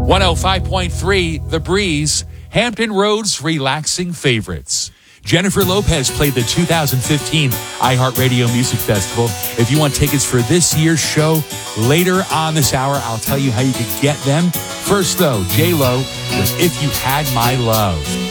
105.3 The Breeze, Hampton Roads relaxing favorites. Jennifer Lopez played the 2015 iHeartRadio Music Festival. If you want tickets for this year's show, later on this hour, I'll tell you how you can get them. First, though, J-Lo with If You Had My Love.